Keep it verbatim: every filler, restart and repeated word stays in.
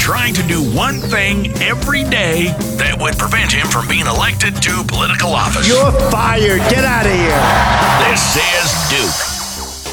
trying to do one thing every day that would prevent him from being elected to political office. You're fired. Get out of here. This is Duke